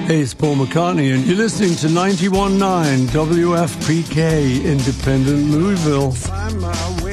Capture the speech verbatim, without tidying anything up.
Hey, it's Paul McCartney, and you're listening to ninety-one point nine W F P K, Independent Louisville. Find my way.